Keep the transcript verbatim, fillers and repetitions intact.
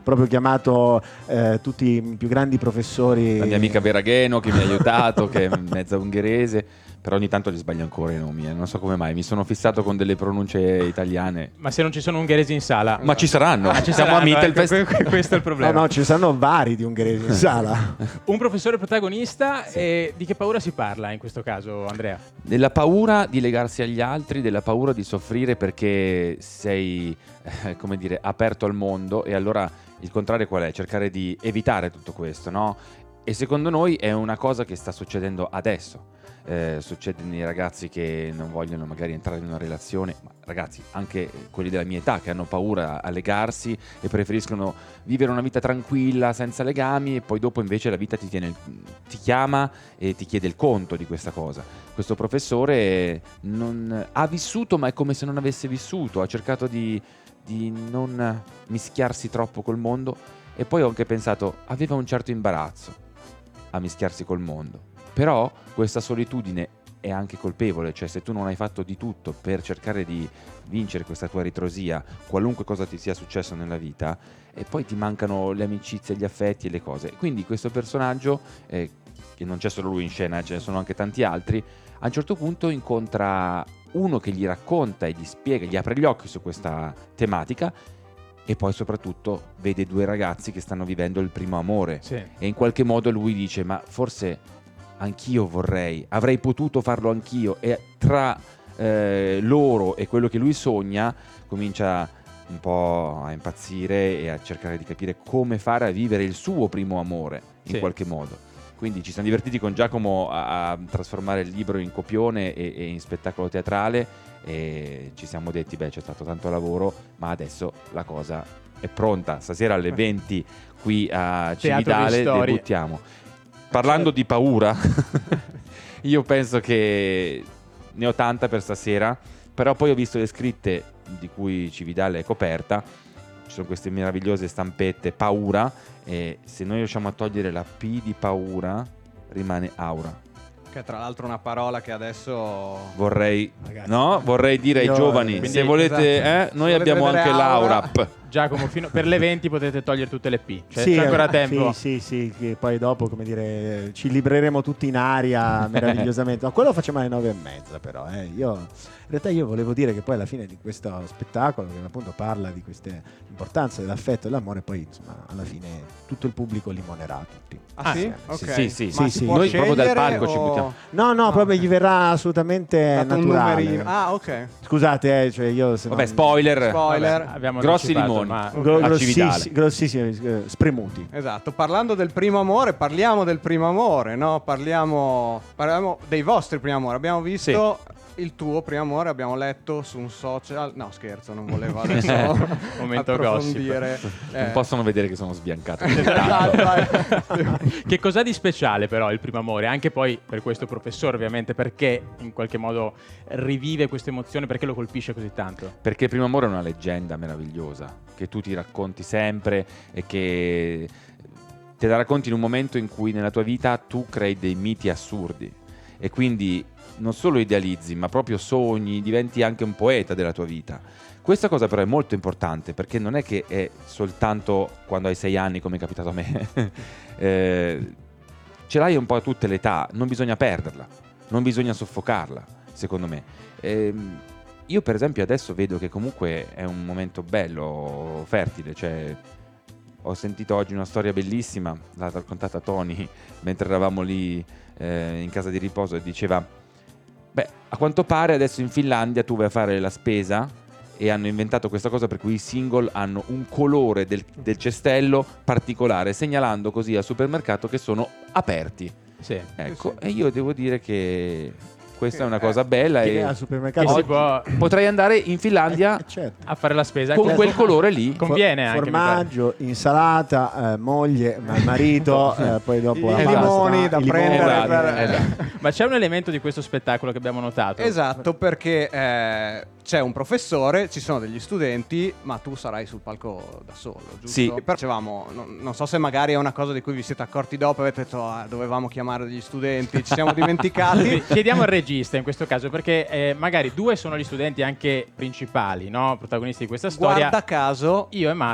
proprio chiamato eh, tutti i più grandi professori. La mia amica Veragheno che mi ha aiutato, che è mezza ungherese, però ogni tanto gli sbaglio ancora i nomi, eh. Non so come mai, mi sono fissato con delle pronunce italiane. Ma se non ci sono ungheresi in sala? Ma ci saranno, ah, ci siamo saranno, a ecco, Mittelfest. questo è il problema. No, no, ci saranno vari di ungheresi in sala. Un professore protagonista, sì. E di che paura si parla in questo caso, Andrea? Della paura di legarsi agli altri, della paura di soffrire perché sei, eh, come dire, aperto al mondo, e allora il contrario qual è? Cercare di evitare tutto questo, no? E secondo noi è una cosa che sta succedendo adesso. Eh, succede nei ragazzi che non vogliono magari entrare in una relazione, ma ragazzi anche quelli della mia età che hanno paura a legarsi e preferiscono vivere una vita tranquilla senza legami, e poi dopo invece la vita ti, tiene, ti chiama e ti chiede il conto di questa cosa. Questo professore non ha vissuto, ma è come se non avesse vissuto, ha cercato di, di non mischiarsi troppo col mondo, e poi ho anche pensato aveva un certo imbarazzo a mischiarsi col mondo. Però questa solitudine è anche colpevole, cioè se tu non hai fatto di tutto per cercare di vincere questa tua ritrosia, qualunque cosa ti sia successo nella vita, e poi ti mancano le amicizie, gli affetti e le cose. Quindi questo personaggio, eh, che non c'è solo lui in scena, ce ne sono anche tanti altri, a un certo punto incontra uno che gli racconta e gli spiega, gli apre gli occhi su questa tematica, e poi soprattutto vede due ragazzi che stanno vivendo il primo amore, sì. E in qualche modo lui dice ma forse anch'io vorrei, avrei potuto farlo anch'io, e tra eh, loro e quello che lui sogna comincia un po' a impazzire e a cercare di capire come fare a vivere il suo primo amore in sì. qualche modo. Quindi ci siamo divertiti con Giacomo a, a trasformare il libro in copione e, e in spettacolo teatrale, e ci siamo detti beh c'è stato tanto lavoro, ma adesso la cosa è pronta. Stasera alle venti qui a Cividale debuttiamo. Parlando di paura, io penso che ne ho tanta per stasera, però poi ho visto le scritte di cui Cividale è coperta, ci sono queste meravigliose stampette paura, e se noi riusciamo a togliere la P di paura rimane aura. Che tra l'altro è una parola che adesso vorrei, no? vorrei dire Io, ai giovani, quindi, se volete, esatto. eh, noi abbiamo anche l'Aurap. Giacomo, fino per le venti potete togliere tutte le P, cioè sì, c'è ancora tempo. Sì, sì, sì, che poi dopo, come dire, ci libreremo tutti in aria meravigliosamente. No, quello lo facciamo alle nove e mezza, però. Eh. Io, in realtà io volevo dire che poi alla fine di questo spettacolo, che appunto parla di queste importanza dell'affetto e dell'amore, poi insomma alla fine tutto il pubblico limonerà tutti. Ah, sì? Okay. Sì, sì, sì, sì, sì. Noi proprio dal palco o... ci buttiamo. No, no, no, proprio gli verrà assolutamente naturale. Ah, ok. Scusate, eh, cioè io se Vabbè, non... spoiler. Spoiler. Vabbè, abbiamo grossi limoni. Ma... Gro- grossissimi, grossissimi, eh, spremuti. Esatto, parlando del primo amore, parliamo del primo amore, no? Parliamo, parliamo dei vostri primi amori. Abbiamo visto sì. il tuo primo amore, abbiamo letto su un social. No, scherzo, non volevo adesso momento approfondire. Eh. Non possono vedere che sono sbiancato. Che cos'ha di speciale però il primo amore? Anche poi per questo professore, ovviamente, perché in qualche modo rivive questa emozione, perché lo colpisce così tanto? Perché il primo amore è una leggenda meravigliosa che tu ti racconti sempre e che te la racconti in un momento in cui nella tua vita tu crei dei miti assurdi, e quindi non solo idealizzi ma proprio sogni, diventi anche un poeta della tua vita. Questa cosa però è molto importante, perché non è che è soltanto quando hai sei anni, come è capitato a me. eh, ce l'hai un po' a tutte le età, non bisogna perderla, non bisogna soffocarla, secondo me. Eh, io per esempio adesso vedo che comunque è un momento bello, fertile, cioè ho sentito oggi una storia bellissima, l'ha raccontata Tony mentre eravamo lì eh, in casa di riposo, e diceva beh, a quanto pare adesso in Finlandia tu vai a fare la spesa e hanno inventato questa cosa per cui i single hanno un colore del, del cestello particolare, segnalando così al supermercato che sono aperti. Sì. Ecco, sì. e io devo dire che questa è una cosa bella, che e al supermercato si può... potrei andare in Finlandia eh, certo. a fare la spesa con con quel colore lì. Conviene anche formaggio, insalata, eh, moglie, marito, eh, poi dopo i la limoni pasta, da i prendere limoni. per... esatto. Ma c'è un elemento di questo spettacolo che abbiamo notato. Esatto, perché eh, c'è un professore, ci sono degli studenti, ma tu sarai sul palco da solo, giusto? Sì. Però dicevamo, non, non so se magari è una cosa di cui vi siete accorti dopo, avete detto ah, dovevamo chiamare degli studenti, ci siamo dimenticati. Chiediamo al regista in questo caso, perché eh, magari due sono gli studenti anche principali, no? Protagonisti di questa storia. Guarda caso io e Marco